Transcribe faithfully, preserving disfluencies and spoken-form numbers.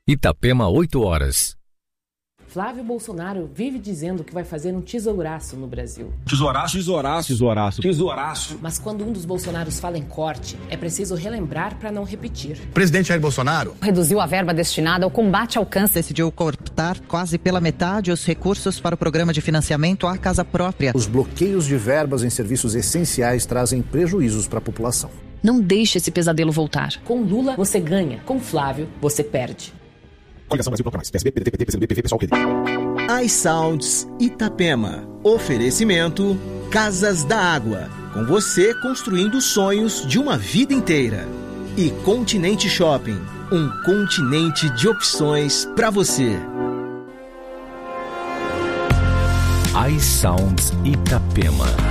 Itapema, oito horas. Flávio Bolsonaro vive dizendo que vai fazer um tesouraço no Brasil. Tesouraço? Tesouraço. Tesouraço. Tesouraço. Mas quando um dos Bolsonaros fala em corte, é preciso relembrar para não repetir. O presidente Jair Bolsonaro reduziu a verba destinada ao combate ao câncer. Decidiu cortar quase pela metade os recursos para o programa de financiamento à casa própria. Os bloqueios de verbas em serviços essenciais trazem prejuízos para a população. Não deixe esse pesadelo voltar. Com Lula, você ganha. Com Flávio, você perde. Coligação Brasil Bloco Mais. P S B, P D T, P T, P C do B, P V, Pessoal, P D. iSounds Itapema. Oferecimento Casas da Água. Com você construindo sonhos de uma vida inteira. E Continente Shopping. Um continente de opções para você. iSounds Itapema.